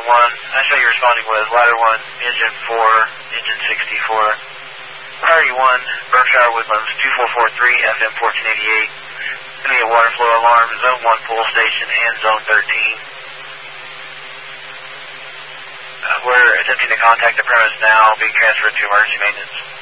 I show you responding with ladder 1, engine 4, engine 64. Priority 1, Berkshire Woodlands 2443, FM 1488. Going to get water flow alarm, zone 1 pull station, and zone 13. We're attempting to contact the premise now, being transferred to emergency maintenance.